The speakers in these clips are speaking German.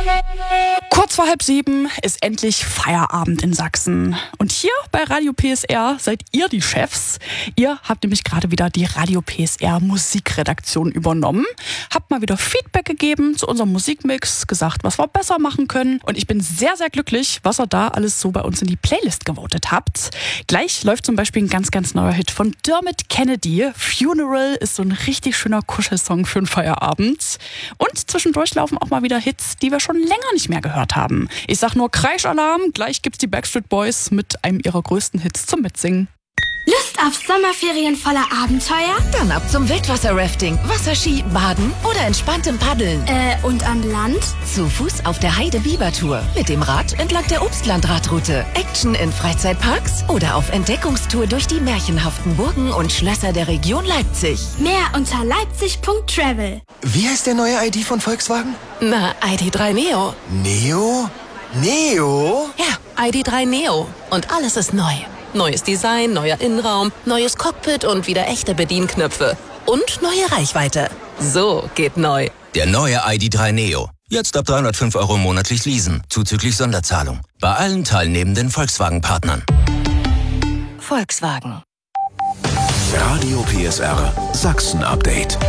Kurz vor 6:30 ist endlich Feierabend in Sachsen. Und hier bei Radio PSR seid ihr die Chefs. Ihr habt nämlich gerade wieder die Radio PSR Musikredaktion übernommen. Habt mal wieder Feedback gegeben zu unserem Musikmix, gesagt, was wir besser machen können. Und ich bin sehr, sehr glücklich, was ihr da alles so bei uns in die Playlist gewotet habt. Gleich läuft zum Beispiel ein ganz, ganz neuer Hit von Dermot Kennedy. Funeral ist so ein richtig schöner Kuschelsong für einen Feierabend. Und zwischendurch laufen auch mal wieder Hits, die wir schon länger nicht mehr gehört haben. Ich sag nur Kreischalarm, gleich gibt's die Backstreet Boys mit einem ihrer größten Hits zum Mitsingen. Lust auf Sommerferien voller Abenteuer? Dann ab zum Wildwasser-Rafting, Wasserski, Baden oder entspanntem Paddeln. Und an Land? Zu Fuß auf der Heide-Biber-Tour. Mit dem Rad entlang der Obstlandradroute. Action in Freizeitparks oder auf Entdeckungstour durch die märchenhaften Burgen und Schlösser der Region Leipzig. Mehr unter leipzig.travel. Wie heißt der neue ID von Volkswagen? Na, ID.3 Neo. Neo? Neo? Ja, ID.3 Neo. Und alles ist neu. Neues Design, neuer Innenraum, neues Cockpit und wieder echte Bedienknöpfe. Und neue Reichweite. So geht neu. Der neue ID.3 Neo. Jetzt ab 305 € monatlich leasen, zuzüglich Sonderzahlung. Bei allen teilnehmenden Volkswagen-Partnern. Volkswagen. Radio PSR Sachsen-Update.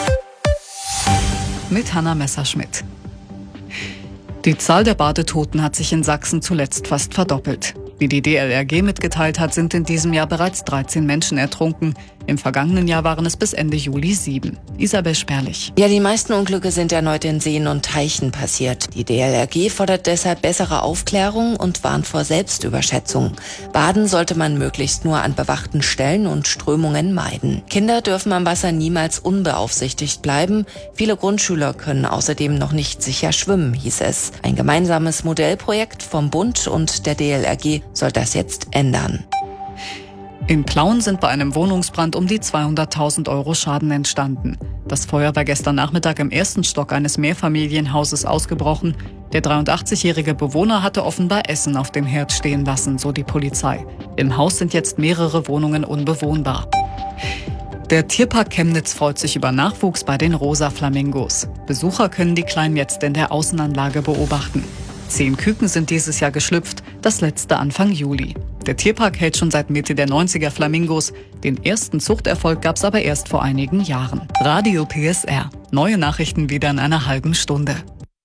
Mit Hanna Messerschmidt. Die Zahl der Badetoten hat sich in Sachsen zuletzt fast verdoppelt. Wie die DLRG mitgeteilt hat, sind in diesem Jahr bereits 13 Menschen ertrunken. Im vergangenen Jahr waren es bis Ende Juli 7. Isabel Sperlich. Ja, die meisten Unglücke sind erneut in Seen und Teichen passiert. Die DLRG fordert deshalb bessere Aufklärung und warnt vor Selbstüberschätzung. Baden sollte man möglichst nur an bewachten Stellen und Strömungen meiden. Kinder dürfen am Wasser niemals unbeaufsichtigt bleiben. Viele Grundschüler können außerdem noch nicht sicher schwimmen, hieß es. Ein gemeinsames Modellprojekt vom Bund und der DLRG soll das jetzt ändern. In Plauen sind bei einem Wohnungsbrand um die 200.000 € Schaden entstanden. Das Feuer war gestern Nachmittag im ersten Stock eines Mehrfamilienhauses ausgebrochen. Der 83-jährige Bewohner hatte offenbar Essen auf dem Herd stehen lassen, so die Polizei. Im Haus sind jetzt mehrere Wohnungen unbewohnbar. Der Tierpark Chemnitz freut sich über Nachwuchs bei den Rosa Flamingos. Besucher können die Kleinen jetzt in der Außenanlage beobachten. 10 Küken sind dieses Jahr geschlüpft, das letzte Anfang Juli. Der Tierpark hält schon seit Mitte der 90er Flamingos. Den ersten Zuchterfolg gab es aber erst vor einigen Jahren. Radio PSR. Neue Nachrichten wieder in einer halben Stunde.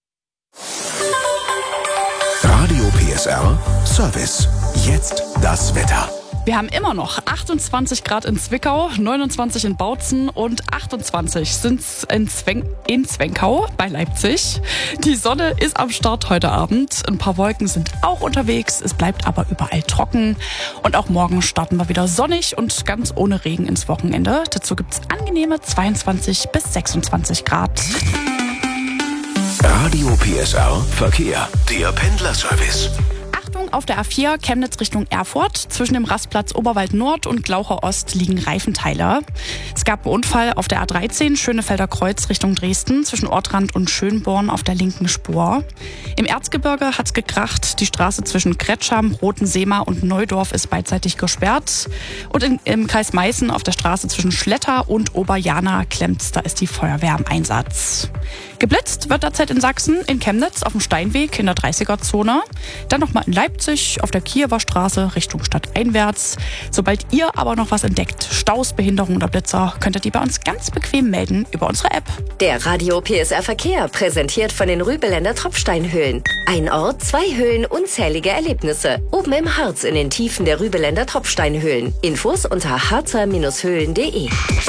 Radio PSR Service. Jetzt das Wetter. Wir haben immer noch 28 Grad in Zwickau, 29 in Bautzen und 28 sind es in Zwenkau bei Leipzig. Die Sonne ist am Start heute Abend. Ein paar Wolken sind auch unterwegs. Es bleibt aber überall trocken. Und auch morgen starten wir wieder sonnig und ganz ohne Regen ins Wochenende. Dazu gibt es angenehme 22 bis 26 Grad. Radio PSR Verkehr. Der Pendlerservice. Auf der A4 Chemnitz Richtung Erfurt. Zwischen dem Rastplatz Oberwald Nord und Glaucher Ost liegen Reifenteile. Es gab einen Unfall auf der A13 Schönefelder Kreuz Richtung Dresden zwischen Ortrand und Schönborn auf der linken Spur. Im Erzgebirge hat's gekracht. Die Straße zwischen Kretscham, Rotenseemar und Neudorf ist beidseitig gesperrt. Und im Kreis Meißen auf der Straße zwischen Schletter und Oberjana klemmt's. Da ist die Feuerwehr im Einsatz. Geblitzt wird derzeit in Sachsen, in Chemnitz auf dem Steinweg in der 30er-Zone. Dann nochmal in Leipzig auf der Kiewer Straße Richtung Stadt einwärts. Sobald ihr aber noch was entdeckt, Staus, Behinderung oder Blitzer, könnt ihr die bei uns ganz bequem melden über unsere App. Der Radio PSR Verkehr, präsentiert von den Rübeländer Tropfsteinhöhlen. Ein Ort, 2 Höhlen, unzählige Erlebnisse. Oben im Harz in den Tiefen der Rübeländer Tropfsteinhöhlen. Infos unter harzer-höhlen.de.